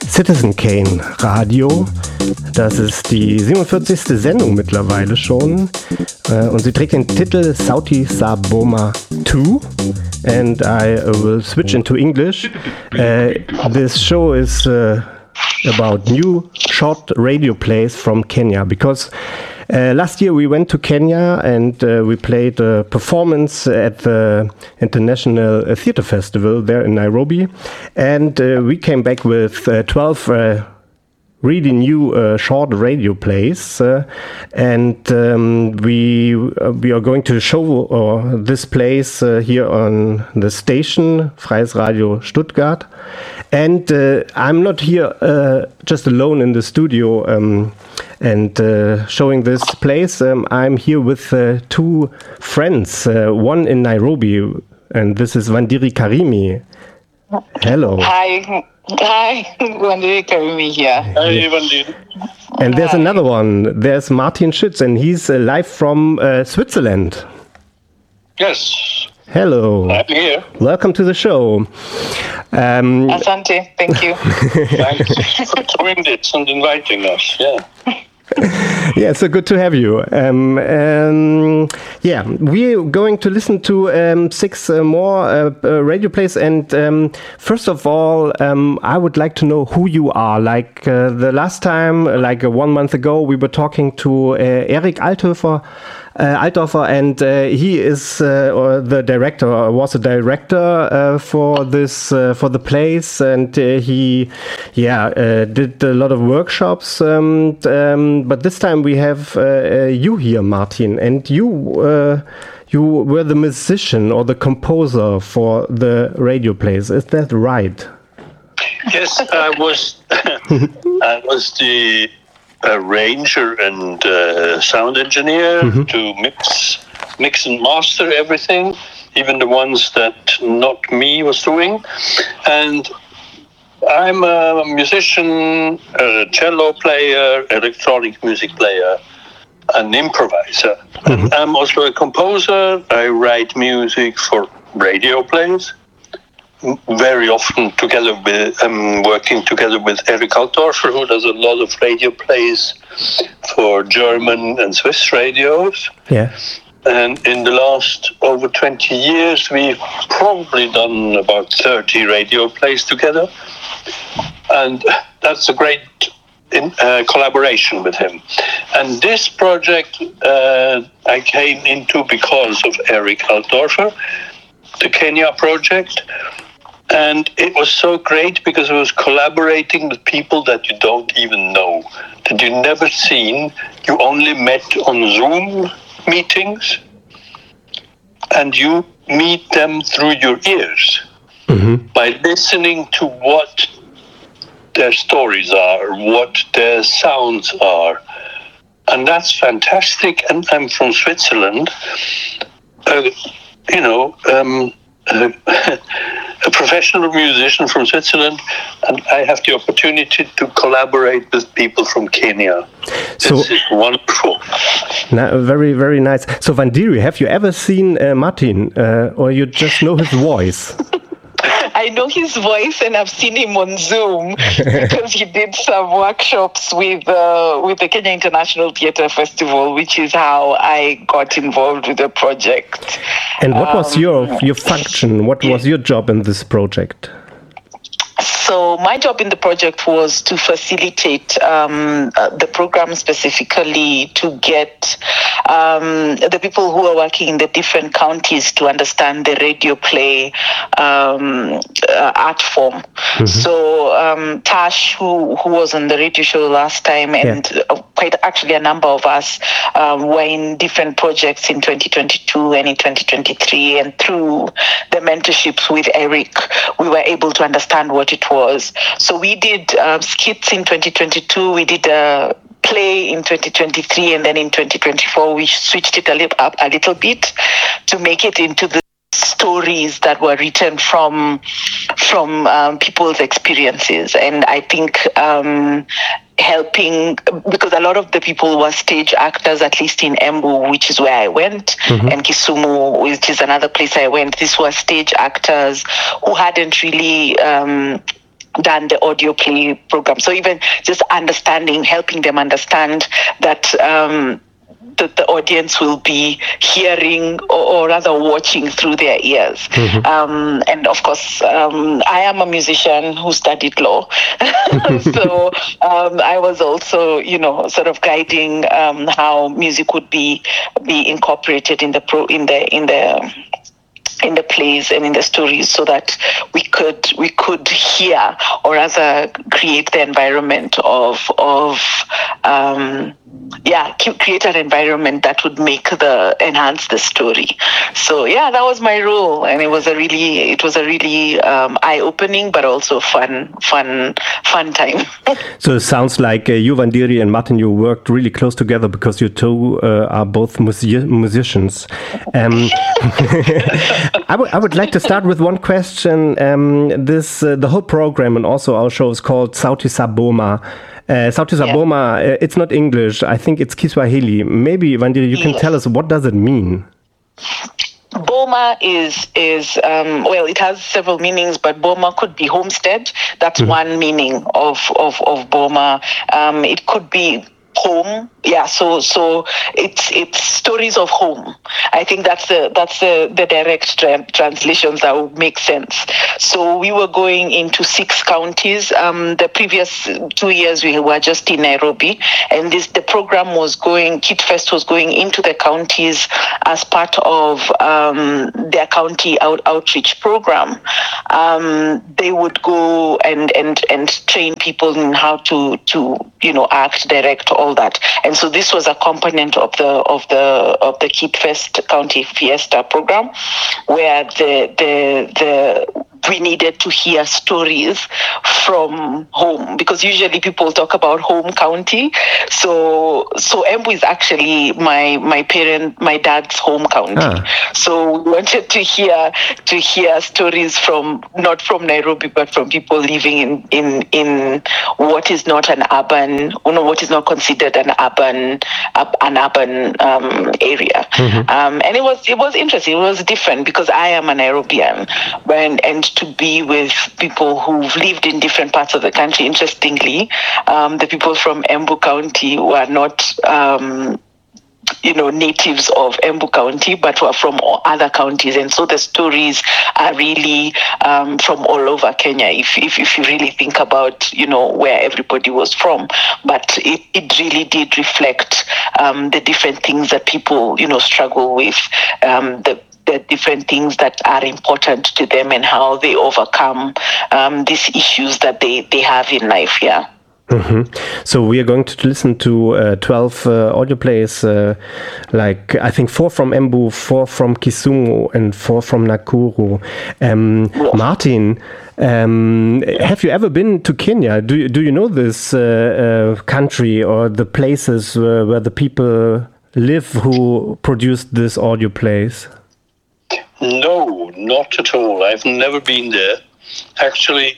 Citizen Kane Radio. Das ist die 47. Sendung mittlerweile schon. Und sie trägt den Titel Sauti Sa Boma 2. And I will switch into English. This show is about new short radio plays from Kenya, because last year we went to Kenya and we played a performance at the International Theatre Festival there in Nairobi, and we came back with 12 really new short radio plays, and we are going to show this plays here on the station Freies Radio Stuttgart. And I'm not here just alone in the studio and showing this place. I'm here with two friends, one in Nairobi, and this is Wandiri Karimi. Hello. Hi, Wandiri Karimi here. Hi, Wandiri. And there's another one. There's Martin Schütz, and he's live from Switzerland. Yes. Hello. I'm here. Welcome to the show. Asante, thank you. Thanks for doing this and inviting us. Yeah. Yeah, so good to have you. Yeah, we're going to listen to 6 more radio plays, and first of all, I would like to know who you are. Like the last time, like 1 month ago, we were talking to Erik Althofer, and he is the director, or was a director for this for the plays, and he did a lot of workshops. But this time we have you here, Martin, and you were the musician or the composer for the radio plays. Is that right? Yes, I was. I was the arranger and sound engineer to mix and master everything, even the ones that not me was doing. And I'm a musician, a cello player, electronic music player, an improviser. And I'm also a composer. I write music for radio plays. Very often together with working together with Erik Althofer, who does a lot of radio plays for German and Swiss radios. Yeah. And in the last over 20 years, we've probably done about 30 radio plays together. And that's a great collaboration with him. And this project I came into because of Erik Althofer, the Kenya project. And it was so great because I was collaborating with people that you don't even know, that you never seen. You only met on Zoom meetings, and you meet them through your ears by listening to what their stories are, what their sounds are. And that's fantastic. And I'm from Switzerland. A professional musician from Switzerland, and I have the opportunity to collaborate with people from Kenya. This is wonderful. Very, very nice. So, Wandiri, have you ever seen Martin, or you just know his voice? I know his voice, and I've seen him on Zoom because he did some workshops with the Kenya International Theatre Festival, which is how I got involved with the project. And what was your function? What was your job in this project? So my job in the project was to facilitate the program, specifically to get the people who are working in the different counties to understand the radio play art form. So Tash, who was on the radio show last time, and quite actually a number of us were in different projects in 2022 and in 2023, and through the mentorships with Erik, we were able to understand what it was. So we did skits in 2022, we did a play in 2023, and then in 2024 we switched it up a little bit to make it into the stories that were written from people's experiences. And I think helping, because a lot of the people were stage actors, at least in Embu, which is where I went, and Kisumu, which is another place I went. These were stage actors who hadn't really done the audio play program. So even just helping them understand that the audience will be hearing or rather watching through their ears. Mm-hmm. And of course, I am a musician who studied law. So I was also, sort of guiding how music would be incorporated in the plays and in the stories, so that we could hear or rather create the environment create an environment that would enhance the story. So that was my role, and it was a really eye-opening but also fun time. So it sounds like you, Vandiri, and Martin, you worked really close together, because you two are both musicians. I would like to start with one question. The whole program and also our show is called Sauti Sa Boma. Sauti Sa Boma, it's not English. I think it's Kiswahili. Maybe, Vandiri, you can tell us, what does it mean? Boma is it has several meanings, but Boma could be homestead. That's one meaning of Boma. It could be home. So it's stories of home. I think that's the direct translations that would make sense. So we were going into 6 counties. The previous 2 years we were just in Nairobi, and the program was Kid Fest was going into the counties as part of their county outreach program. They would go and train people in how to act, direct, all that. And so this was a component of the Kid Fest County Fiesta program, where we needed to hear stories from home, because usually people talk about home county. So Embu is actually my dad's home county. So we wanted to hear stories not from Nairobi, but from people living in what is not an urban, what is not considered an urban area. Mm-hmm. And it was interesting. It was different, because I am a Nairobian, and to be with people who've lived in different parts of the country. Interestingly, the people from Embu County were not natives of Embu County, but were from other counties, and so the stories are really from all over Kenya, if you really think about where everybody was from. But it really did reflect the different things that people struggle with, the different things that are important to them, and how they overcome these issues that they have in life. Mm-hmm. So we are going to listen to 12 audio plays, like I think 4 from Embu, 4 from Kisumu, and 4 from Nakuru. Martin, have you ever been to Kenya? Do you know this country or the places where the people live who produced this audio plays? No, not at all. I've never been there. Actually,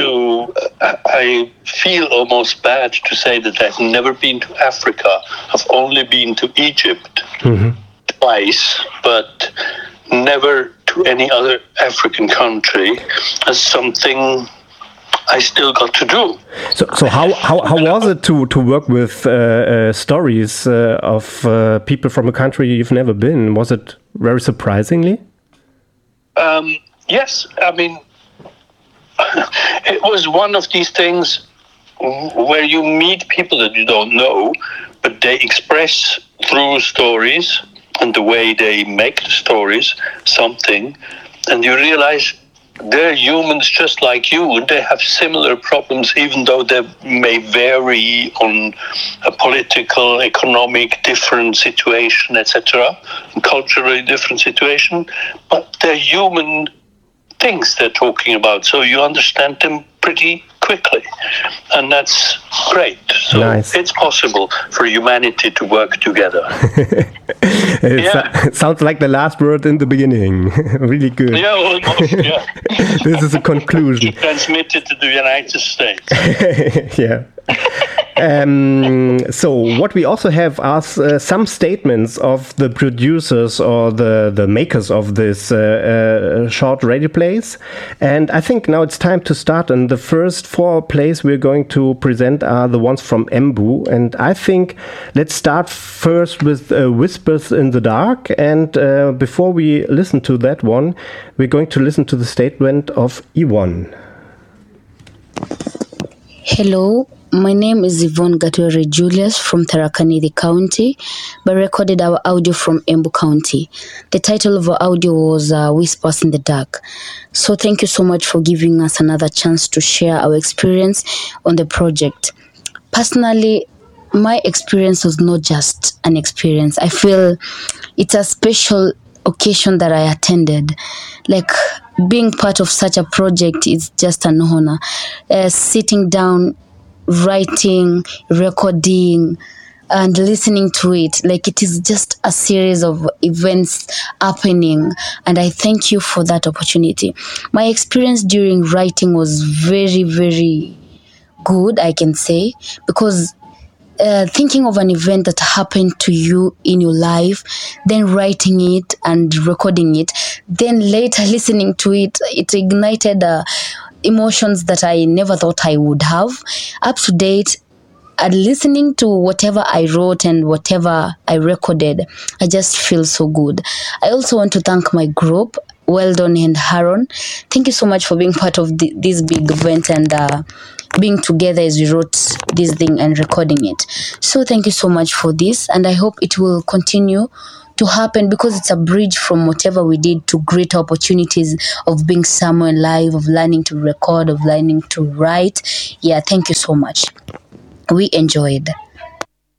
I feel almost bad to say that I've never been to Africa. I've only been to Egypt twice, but never to any other African country, as something I still got to do. So how was it to work with stories of people from a country you've never been? Was it very surprisingly? Yes, I mean, it was one of these things where you meet people that you don't know, but they express through stories and the way they make the stories something, and you realize they're humans just like you, and they have similar problems, even though they may vary on a political, economic, different situation, etc., culturally different situation, but they're human things they're talking about, so you understand them pretty quickly, and that's great. So nice. It's possible for humanity to work together. It sounds like the last word in the beginning. Really good. Yeah, almost, yeah. This is a conclusion. Transmitted to the United States. Yeah. So what we also have are some statements of the producers or the makers of this short radio plays. And I think now it's time to start. And the first 4 plays we're going to present are the ones from Embu. And I think let's start first with Whispers in the Dark. And before we listen to that one, we're going to listen to the statement of Yvonne. Hello, my name is Yvonne Gatwere Julius from Tharaka Nithi County, but recorded our audio from Embu County. The title of our audio was Whispers in the Dark. So thank you so much for giving us another chance to share our experience on the project. Personally, my experience was not just an experience. I feel it's a special occasion that I attended. Like, being part of such a project is just an honor. Sitting down, writing, recording, and listening to it, like, it is just a series of events happening, and I thank you for that opportunity. My experience during writing was very, very good, I can say, because thinking of an event that happened to you in your life, then writing it and recording it, then later listening to it, it ignited emotions that I never thought I would have. Up to date, and listening to whatever I wrote and whatever I recorded, I just feel so good. I also want to thank my group, Weldon and Haron. Thank you so much for being part of this big event and being together as we wrote this thing and recording it. So thank you so much for this, and I hope it will continue to happen, because it's a bridge from whatever we did to greater opportunities of being somewhere live, of learning to record, of learning to write. Yeah, thank you so much. We enjoyed.